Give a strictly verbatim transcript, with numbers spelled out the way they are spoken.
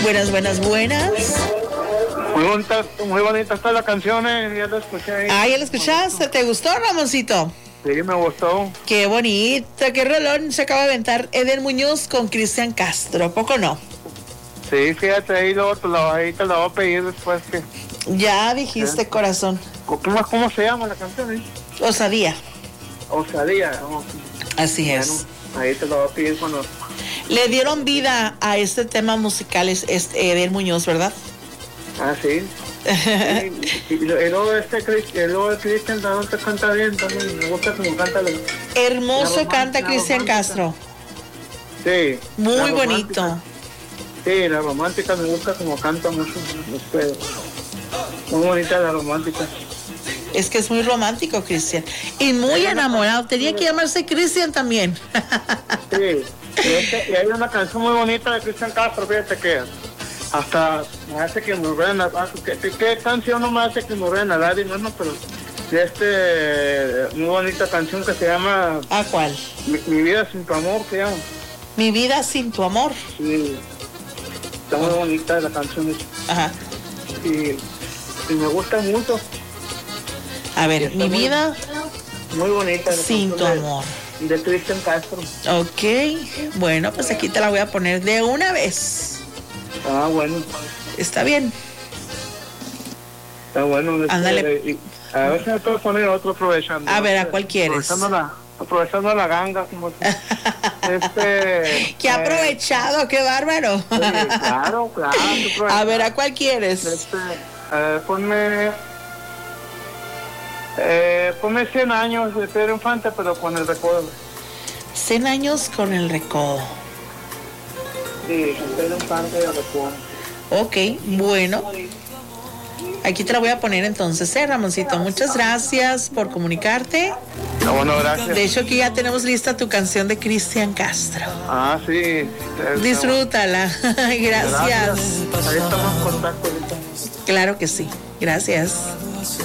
Buenas, buenas, buenas. Muy bonita, muy bonita está la canción, eh. Ya la escuché ahí. Ah, ¿ya la escuchaste? ¿Te gustó, Ramoncito? Sí, me gustó. Qué bonita, qué rolón se acaba de aventar Eden Muñoz con Cristian Castro, ¿a poco no? Sí, fíjate, ahí, luego te la, ahí te la voy a pedir después que... Ya dijiste, ¿sí? Corazón. ¿Cómo, ¿Cómo se llama la canción, eh? Osadía. Osadía. Oh. Así Bueno, es. Ahí te la voy a pedir cuando... Le dieron vida a este tema musical, es, es Eden Muñoz, ¿verdad? Ah, sí. Sí, y, y luego este y luego Cristian también te canta bien también, me gusta como canta la, hermoso la canta Cristian Castro. Sí, muy bonito. Sí, la romántica me gusta como canta mucho, este, muy bonita la romántica. Es que es muy romántico, Cristian, y muy enamorado. Tenía que llamarse Cristian también. Sí, y, este, y hay una canción muy bonita de Cristian Castro, fíjate que hasta me hace que me vean a... ¿Qué, qué canción no me hace que me vean a dar? Y no, no, pero de este... Muy bonita canción que se llama... ¿A cuál? Mi, mi vida sin tu amor, se llama. Mi vida sin tu amor. Sí. Está muy bonita la canción. Ajá. Y, y me gusta mucho. A ver, mi muy, vida... Muy bonita. Sin tu de, amor. De Cristian Castro. Ok. Bueno, pues aquí te la voy a poner de una vez. Ah, bueno. Está bien. Está bueno. Ándale. Este, a ver si me puedo poner otro aprovechando. A ver, ¿a cuál quieres? Aprovechando la, aprovechando la ganga. Como este, ¡Qué aprovechado! Eh, ¡Qué bárbaro! Sí, claro, claro. A ver, ¿a cuál quieres? Este, eh, ponme... Eh, ponme cien años de Pedro Infante, pero con el recodo. cien años con el recodo. Sí, con Pedro Infante y el recodo. Ok, bueno. Aquí te la voy a poner entonces, ¿eh, Ramoncito? Muchas gracias por comunicarte. No, bueno, gracias. De hecho, aquí ya tenemos lista tu canción de Cristian Castro. Ah, sí. Disfrútala. Gracias. Gracias. Ahí estamos en contacto ahorita. Claro que sí. Gracias.